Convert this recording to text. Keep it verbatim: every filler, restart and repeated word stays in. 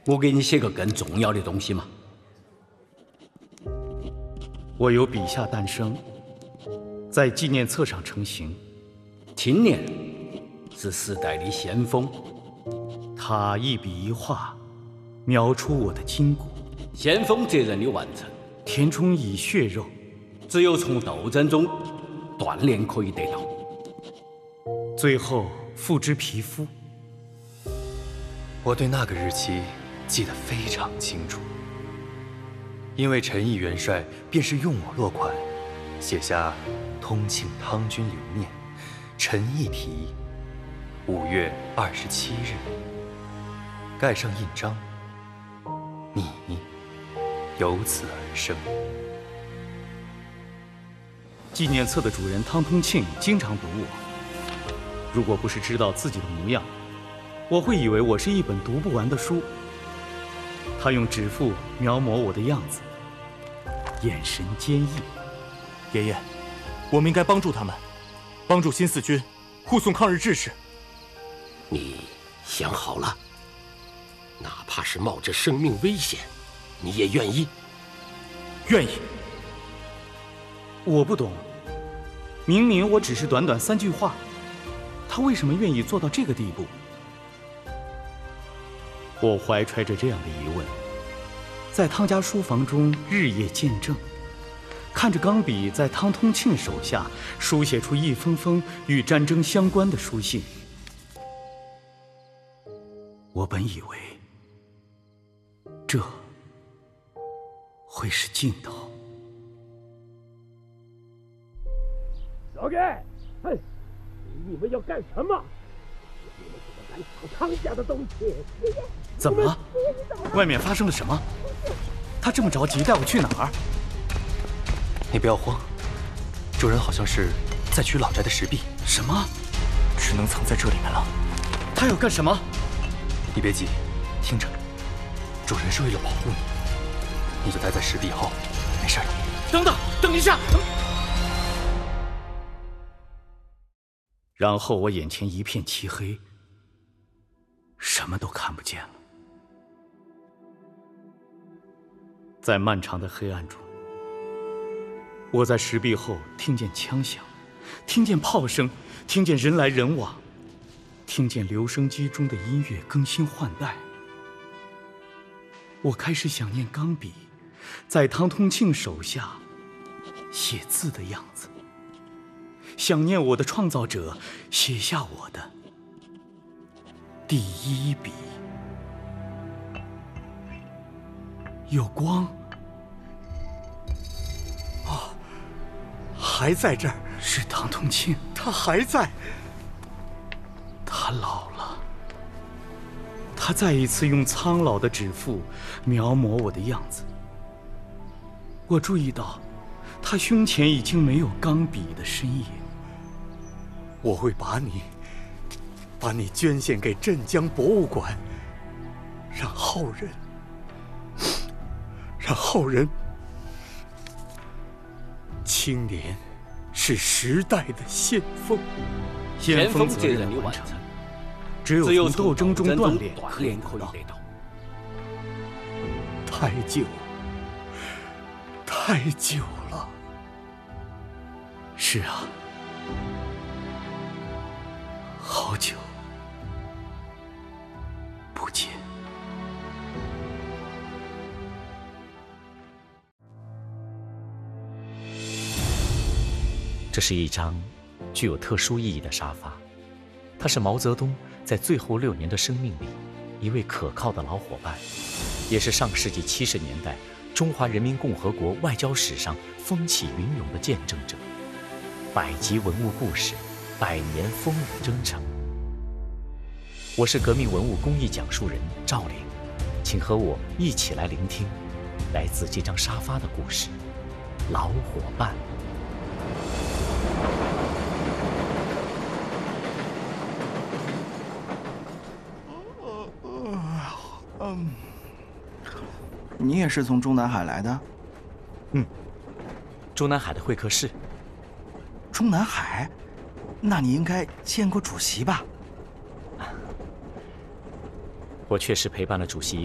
我给你写个更重要的东西嘛。 我由笔下诞生，在纪念册上成型。 青年是时代的先锋， 他一笔一画，描出我的筋骨。 先锋责任的完成， 填充以血肉， 只有从斗争中锻炼可以得到， 最后付之皮肤。 我对那个日期记得非常清楚，因为陈毅元帅便是用我落款，写下“通庆汤君留念，陈毅题，五月二十七日”，盖上印章，你由此而生。 纪念册的主人汤通庆经常读我，如果不是知道自己的模样，我会以为我是一本读不完的书。他用指腹描摹我的样子，眼神坚毅。 爷爷，我们应该帮助他们，帮助新四军护送抗日志士。 你想好了？哪怕是冒着生命危险，你也愿意？ 愿意。 我不懂，明明我只是短短三句话，他为什么愿意做到这个地步？我怀揣着这样的疑问，在汤家书房中日夜见证，看着钢笔在汤通庆手下书写出一封封与战争相关的书信。我本以为这会是尽头。 老盖，嘿，你们要干什么？你们怎么敢抢汤家的东西？ 怎么了？外面发生了什么？他这么着急带我去哪儿？ 你不要慌，主人好像是在取老宅的石壁。 什么？ 只能藏在这里面了。 他要干什么？ 你别急，听着，主人是为了保护你，你就待在石壁后，没事的。 等等，等一下！然后我眼前一片漆黑，什么都看不见了。在漫长的黑暗中，我在石壁后听见枪响，听见炮声，听见人来人往，听见留声机中的音乐更新换代。我开始想念钢笔在汤通庆手下写字的样子，想念我的创造者写下我的第一笔。有光。 哦，还在这儿。 是汤通庆， 他还在。 他老了。他再一次用苍老的指腹描摹我的样子。我注意到，他胸前已经没有钢笔的身影。 我会把你，把你捐献给镇江博物馆，让后人，让后人。青年是时代的先锋， 先锋责任的完成，只有从斗争中锻炼可以得到。 太久，太久了。 是啊。好久不见。 这是一张具有特殊意义的沙发，它是毛泽东在最后六年的生命里一位可靠的老伙伴，也是上世纪七十年代中华人民共和国外交史上风起云涌的见证者。百集文物故事，百年风雨征程。我是革命文物公益讲述人赵玲，请和我一起来聆听来自这张沙发的故事——老伙伴。 嗯，你也是从中南海来的？ 嗯，中南海的会客室。 中南海？那你应该见过主席吧？ 我确实陪伴了主席